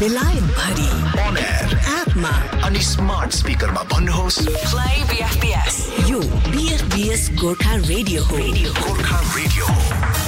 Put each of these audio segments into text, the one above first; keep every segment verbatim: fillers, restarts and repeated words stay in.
बेलायत भरि on air एपमा अनि स्मार्ट स्पिकरमा भन्नुहोस् प्ले बीएफपीएस। यो बीएफपीएस गोर्खा रेडियो हो। गोर्खा रेडियो हो।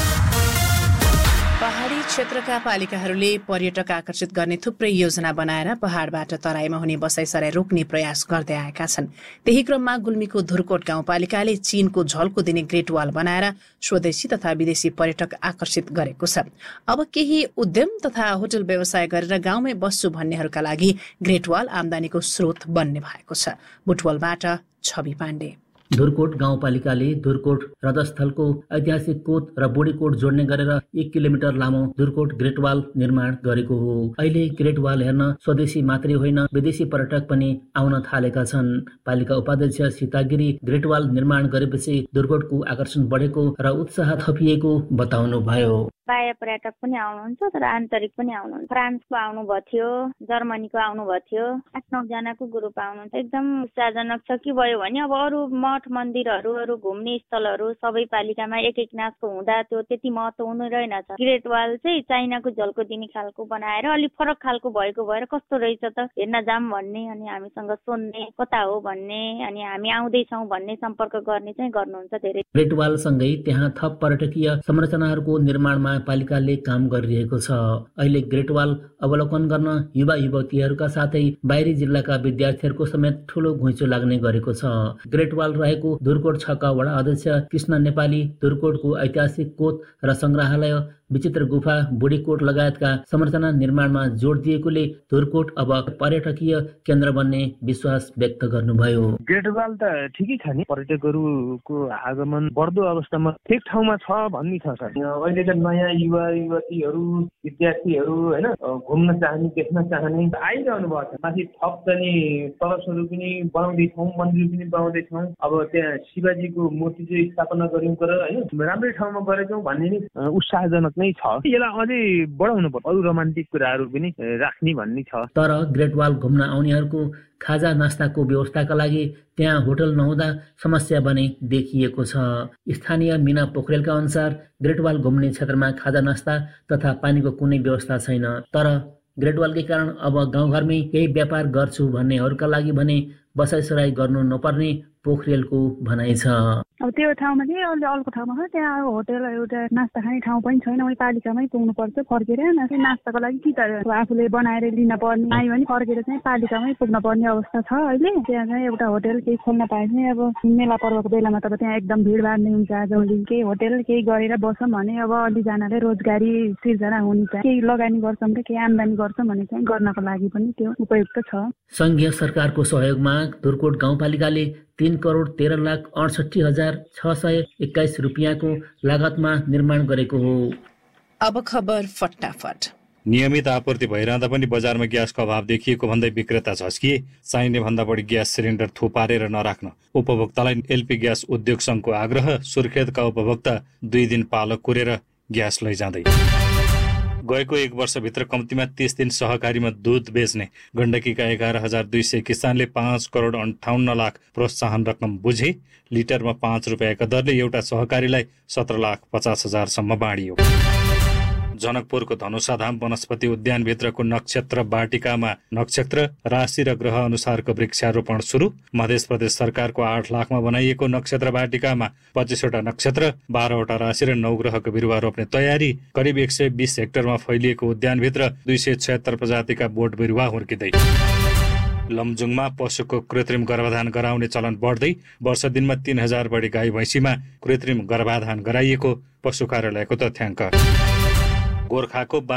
पहाडी क्षेत्रका पालिकाहरूले पर्यटक आकर्षित गर्ने थुप्रै योजना बनाएर पहाडबाट तराईमा हुने बसाइसराई रोक्ने प्रयास गर्दै आएका छन्। त्यही क्रममा गुल्मीको धुर्कोट गाउँपालिकाले चीनको झल्को दिने ग्रेट वाल बनाएर स्वदेशी तथा विदेशी पर्यटक आकर्षित गरेको छ। अब केही उद्यम तथा होटल व्यवसाय गरेर गाउँमै बस्छु भन्नेहरूका लागि ग्रेट वाल आमदानीको स्रोत बन्ने भएको छ। बुटवलबाट छवि पाण्डे। धुर्कोट गाउँपालिकाले धुर्कोट रजस्थलको ऐतिहासिक कोट र बोडीकोट जोड्ने गरेर एक किलोमिटर लामो धुर्कोट ग्रेट वाल निर्माण गरेको हो। अहिले ग्रेट वाल हेर्न स्वदेशी मात्रै होइन विदेशी पर्यटक पनि आउन थालेका छन्। पालिका उपाध्यक्ष सीतागिरी ग्रेट वाल निर्माण गरेपछि धुर्कोटको आकर्षण बढेको र उत्साह थपिएको बताउनुभयो। बाह्य पर्यटक पनि आउनुहुन्छ तर आन्तरिक पनि आउनुहुन्छ। फ्रान्सको आउनुभएको थियो, जर्मनीको आउनुभएको थियो, आठ नौ जनाको ग्रुप आउनुहुन्छ। एकदम उत्साहजनक छ। के भयो भने अब अरू मठ मन्दिरहरू अरू घुम्ने स्थलहरू सबै पालिकामा एक एक नाचको हुँदा त्यो त्यति महत्त्व हुनु रहेनछ। ग्रेट वाल चाहिँ चाइनाको झल्को दिने खालको बनाएर अलिक फरक खालको भएको भएर कस्तो रहेछ त हेर्न जाम भन्ने अनि हामीसँग सोध्ने कता हो भन्ने अनि हामी आउँदैछौँ भन्ने सम्पर्क गर्ने चाहिँ गर्नुहुन्छ धेरै। ग्रेट वाल सँगै त्यहाँ थप पर्यटकीय संरचनाहरूको निर्माणमा पालिकाले काम गरिरहेको छ। अहिले ग्रेट वाल अवलोकन गर्न युवा युवतीहरूका साथै बाहिरी जिल्लाका विद्यार्थीहरूको समेत ठूलो घुइँचो लाग्ने गरेको छ। ग्रेट वाल रहेको धुर्कोट छका वडा अध्यक्ष कृष्ण नेपाली धुर्कोटको ऐतिहासिक कोट र संग्रहालय विचित्र गुफा बुढीकोट लगायतका संरचना निर्माणमा जोड दिएकोले धुर्कोट अब पर्यटकीय केन्द्र बन्ने विश्वास व्यक्त गर्नुभयो। ग्रेट वाल त ठिकै छ नि, पर्यटकहरूको आगमन बढ्दो अवस्थामा ठिक ठाउँमा छ भन्ने छ सर। अहिलेका नयाँ युवा युवतीहरू विद्यार्थीहरू होइन घुम्न चाहने देख्न चाहने आइरहनु भएको छ। माथि थप चाहिँ तलसहरू पनि बनाउँदैछौँ, मन्दिर पनि बनाउँदैछौँ। अब त्यहाँ शिवजीको मूर्ति चाहिँ स्थापना गऱ्यौँ तर होइन राम्रै ठाउँमा गरेछौँ भन्ने नि उत्साहजनक नै छ। यसलाई अझै बढाउनु पर्छ, अरू रोमान्टिक कुराहरू पनि राख्ने भन्ने छ। तर ग्रेट वाल घुम्न आउनेहरूको खाजा नास्ताको व्यवस्थाका लागि त्यहाँ होटल नहुँदा समस्या बने देखिएको छ। स्थानीय मिना पोखरेलका अनुसार ग्रेट वाल घुम्ने क्षेत्रमा खाजा नास्ता तथा पानीको कुनै व्यवस्था छैन। तर ग्रेट वालकै कारण अब गाउँघरमै केही व्यापार गर्छु भन्नेहरूका लागि भने बसाइसराई गर्नु नपर्ने पोखरेलको भनाइ छ। अब त्यो ठाउँमा चाहिँ अहिले अर्को ठाउँमा छ, त्यहाँ होटल एउटा नास्ता खाने ठाउँ पनि छैन। उही पालिकामै पुग्नु पर्छ फर्केर। नास्ताको लागि कि त आफूले बनाएर लिन पर्ने आयो भने फर्केर चाहिँ पालिकामै पुग्न पर्ने अवस्था छ। अहिले त्यहाँ चाहिँ एउटा होटल केही खोल्न पाए चाहिँ अब मेला पर्वको बेलामा त त्यहाँ एकदम भिडभाड नै हुन्छ। जसले केही होटल केही गरेर बस्छौँ भने अब अलिजनाले रोजगारी सिर्जना हुन्छ, केही लगानी गर्छौँ र केही आम्दानी गर्छौँ भने चाहिँ गर्नको लागि पनि त्यो उपयुक्त छ। संघीय सरकारको सहयोगमा धुर्कोट गाउँपालिकाले तीन करोड तेह्र लाख अडसठी हजार छ सय एक्काइस रुपियाँको लागतमा निर्माण गरेको हो। अब खबर फटाफट। नियमित आपूर्ति भइरहँदा पनि बजारमा ग्यासको अभाव देखिएको भन्दै विक्रेता झस्किए। चाहिने भन्दा बढी ग्यास सिलिन्डर थुपारेर नराख्न उपभोक्तालाई एलपी ग्यास उद्योग संघको आग्रह। सुर्खेतका उपभोक्ता दुई दिन पालो कुरेर ग्यास लैजाँदै। गएको एक वर्षभित्र कम्तीमा तीस दिन सहकारीमा दुध बेच्ने गण्डकीका एघार हजार दुई सय किसानले पाँच करोड अन्ठाउन्न लाख प्रोत्साहन रकम बुझे। लिटरमा पाँच रुपियाँका दरले एउटा सहकारीलाई सत्र लाख पचास हजारसम्म बाँडियो। जनकपुरको धनुषाधाम वनस्पति उद्यानभित्रको नक्षत्र वाटिकामा नक्षत्र राशि र ग्रह अनुसारको वृक्षारोपण सुरु। मध्य प्रदेश सरकारको आठ लाखमा बनाइएको नक्षत्र वाटिकामा पच्चिसवटा नक्षत्र बाह्रवटा राशि र नौ ग्रहको बिरुवा रोप्ने तयारी। करिब एक सय बिस हेक्टरमा फैलिएको उद्यानभित्र दुई सय छयत्तर प्रजातिका बोट बिरुवा हुर्किँदै। लमजुङमा पशुको कृत्रिम गर्भाधान गराउने चलन बढ्दै। वर्ष दिनमा तीन हजार बढी गाई भैँसीमा कृत्रिम गर्भाधान गराइएको पशु कार्यालयको तथ्याङ्क। गोर्खाको